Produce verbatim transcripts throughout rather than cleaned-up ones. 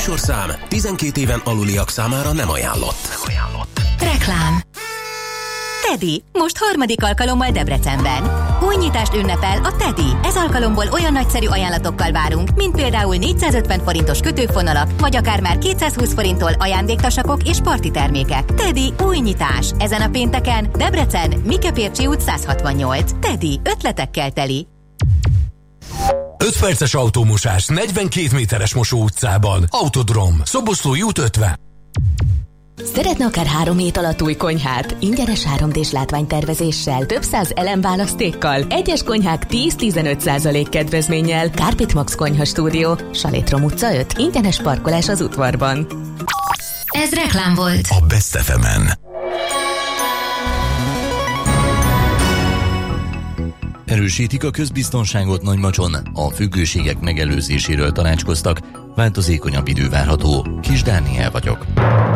műsorszám tizenkét éven aluliak számára nem ajánlott. Nem ajánlott. Reklám. Teddy, most harmadik alkalommal Debrecenben. Új nyitást ünnepel a Teddy. Ez alkalomból olyan nagyszerű ajánlatokkal várunk, mint például négyszázötven forintos kötőfonalak, vagy akár már kétszázhúsz forinttól ajándéktasakok és parti termékek. Teddy új nyitás. Ezen a pénteken Debrecen, Mikepércsi út száz hatvannyolc. Teddy, ötletekkel teli. öt perces autómosás negyvenkét méteres Mosó utcában. Autodrom, Szoboszlói út ötven. Szeretne akár három hét alatt új konyhát? Ingyenes három dés látványtervezéssel, több száz elemválasztékkal, egyes konyhák tíz-tizenöt százalék kedvezménnyel. Carpet Max Konyha Stúdió, Salétrom utca öt, ingyenes parkolás az udvarban. Ez reklám volt. A Best ef emen. Erősítik a közbiztonságot Nagymacson, a függőségek megelőzéséről tanácskoztak, változékonyabb idő várható. Kis Dániel vagyok.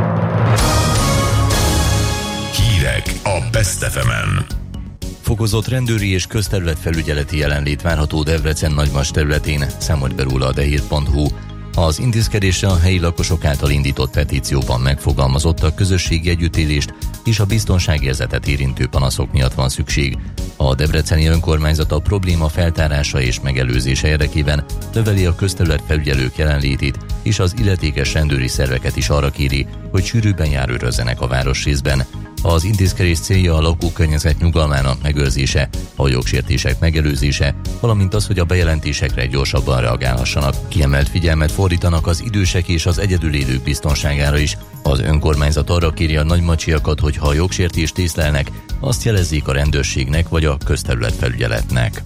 Hírek a Best ef emen. Fokozott rendőri és közterületfelügyeleti jelenlét várható Debrecen Nagymas területén, számolt be róla a dehír pont hu. Az intézkedésre a helyi lakosok által indított petícióban megfogalmazott a közösségi együttélést és a biztonságérzetet érintő panaszok miatt van szükség. A debreceni önkormányzat a probléma feltárása és megelőzése érdekében növeli a közterületfelügyelők jelenlétét, és az illetékes rendőri szerveket is arra kéri, hogy sűrűbben járőrözzenek a városrészben. Az intézkedés célja a lakókörnyezet nyugalmának megőrzése, a jogsértések megelőzése, valamint az, hogy a bejelentésekre gyorsabban reagálhassanak. Kiemelt figyelmet fordítanak az idősek és az egyedül élők biztonságára is. Az önkormányzat arra kéri a nagymacsiakat, hogy ha a jogsértést észlelnek, azt jelezzék a rendőrségnek vagy a közterületfelügyeletnek.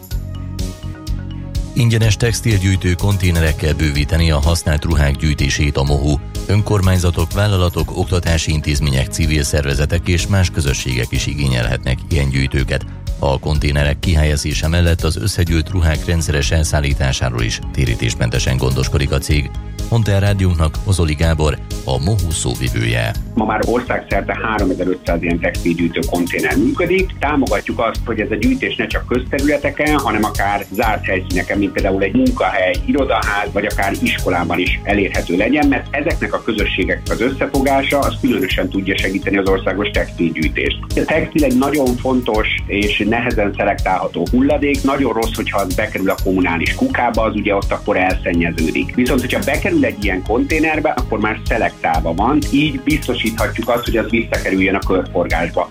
Ingyenes textilgyűjtő konténerekkel bővíteni a használt ruhák gyűjtését a MOHU. Önkormányzatok, vállalatok, oktatási intézmények, civil szervezetek és más közösségek is igényelhetnek ilyen gyűjtőket. A konténerek kihelyezése mellett az összegyűjt ruhák rendszeres elszállításáról is térítésmentesen gondoskodik a cég, mondta el rádiónknak Ozoli Gábor, a MOHU szóvivője. Ma már országszerte háromezer-ötszáz ilyen textilgyűjtő konténer működik. Támogatjuk azt, hogy ez a gyűjtés ne csak közterületeken, hanem akár zárt helyszíneken, mint például egy munkahely, irodaház, vagy akár iskolában is elérhető legyen, mert ezeknek a közösségeknek az összefogása az különösen tudja segíteni az országos textilgyűjtést. A textil egy nagyon fontos és nehezen szelektálható hulladék. Nagyon rossz, hogyha az bekerül a kommunális kukába, az ugye ott akkor elszennyeződik. Viszont, hogyha bekerül egy ilyen konténerbe, akkor már szelektálva van, így biztosíthatjuk azt, hogy az visszakerüljön a körforgásba.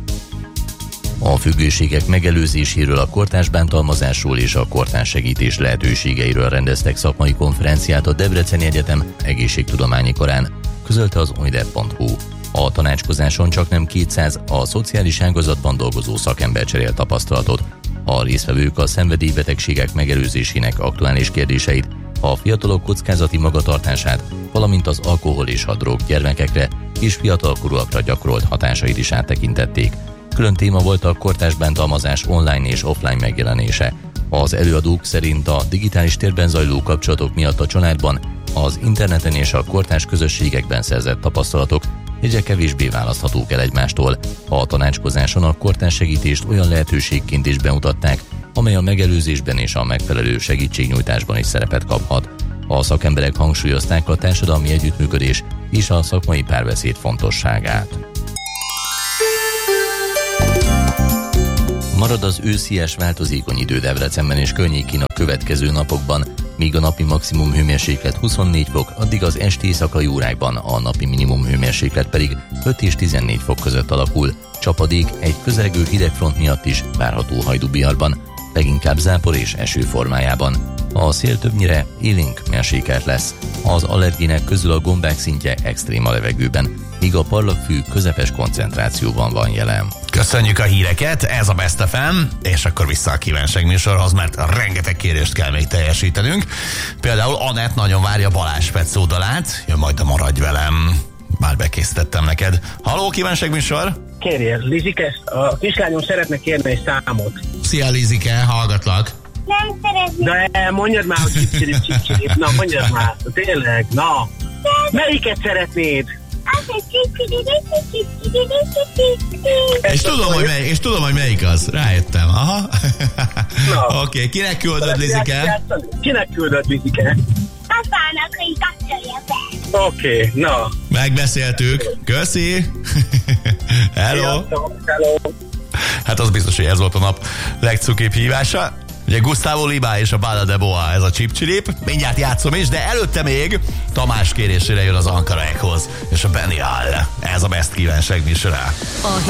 A függőségek megelőzéséről, a kortárs bántalmazásról és a kortárs segítés lehetőségeiről rendeztek szakmai konferenciát a Debreceni Egyetem egészségtudományi karán, közölte az oider pont hu. A tanácskozáson csaknem kétszáz a szociális ágazatban dolgozó szakember cserélt tapasztalatot. A résztvevők a szenvedélybetegségek megelőzésének aktuális kérdéseit, a fiatalok kockázati magatartását, valamint az alkohol és a drog gyermekekre és fiatalkorúakra gyakorolt hatásait is áttekintették. Külön téma volt a kortárs bántalmazás online és offline megjelenése. Az előadók szerint a digitális térben zajló kapcsolatok miatt a családban, az interneten és a kortárs közösségekben szerzett tapasztalatok egyre kevésbé választhatók el egymástól. A tanácskozáson a kortárs segítést olyan lehetőségként is bemutatták, amely a megelőzésben és a megfelelő segítségnyújtásban is szerepet kaphat. A szakemberek hangsúlyozták a társadalmi együttműködés és a szakmai párbeszéd fontosságát. Marad az őszies változékony idő Debrecenben és környékén a következő napokban, míg a napi maximum hőmérséklet huszonnégy fok, addig az esti éjszakai órákban a napi minimum hőmérséklet pedig öt és tizennégy fok között alakul. Csapadék egy közelgő hidegfront miatt is várható Hajdúbiharban, leginkább zápor és eső formájában. A szél többnyire élénk mérsékelt lesz. Az allergének közül a gombák szintje extrém a levegőben, míg a parlagfű közepes koncentrációban van jelen. Köszönjük a híreket, ez a Best ef em, és akkor vissza a kívánság műsorhoz, mert rengeteg kérést kell még teljesítenünk. Például Anett nagyon várja Balázs Petszó dalát, jön majd a Maradj velem. Már bekészítettem neked. Halló, kívánság műsor! Kérjél, Lizike, a kislányom szeretne kérni egy számot. Szia Lizike, hallgatlak! Nem szeretném. De mondjad már, hogy csipcsirip, csipcsirip. Na, mondjad már, tényleg, na. Melyiket szeretnéd? És tudom, hogy melyik, és tudom, hogy melyik az. Rájöttem, aha. No. Oké, okay. Kinek küldöd, Lizike? Kinek küldöd, Lizike? apának, hogy kapcsolja be. Oké, okay, na. Megbeszéltük. Köszi. Hello. Hello. Hát az biztos, hogy ez volt a nap legcukibb hívása. Ugye Gustavo Libá és a Bala de Boa, ez a Chip Chilip. Mindjárt játszom is, de előtte még Tamás kérésére jön az Ankara Echoes és a Benny Hill. Ez a Best kívánság műsora.